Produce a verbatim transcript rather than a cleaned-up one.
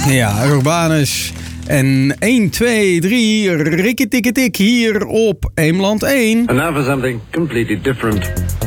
Ja, Urbanus. En één, twee, drie, rikketikketik hier op Eemland één. And now for something completely different.